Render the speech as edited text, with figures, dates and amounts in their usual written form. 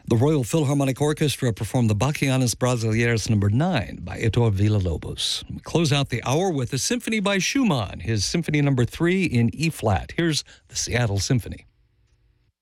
The Royal Philharmonic Orchestra performed the Bachianas Brasileiras No. 9 by Heitor Villa-Lobos. We close out the hour with a symphony by Schumann, his Symphony No. 3 in E-flat. Here's the Seattle Symphony.